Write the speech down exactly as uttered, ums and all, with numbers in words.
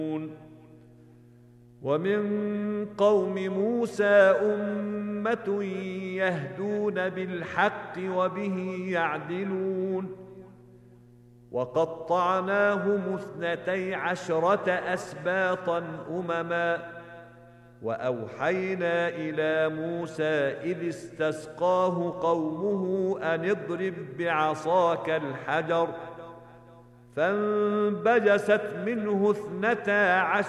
ومن قوم موسى أمة يهدون بالحق وبه يعدلون وقطعناهم اثنتي عشرة أسباطا أمما وأوحينا إلى موسى إذ استسقاه قومه أن اضرب بعصاك الحجر فانبجست منه اثنتا عشرة